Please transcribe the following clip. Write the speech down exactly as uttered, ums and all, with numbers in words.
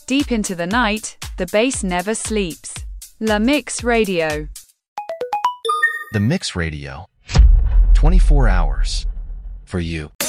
Deep into the night, the bass never sleeps. La Mix Radio. The Mix Radio. twenty-four hours for you.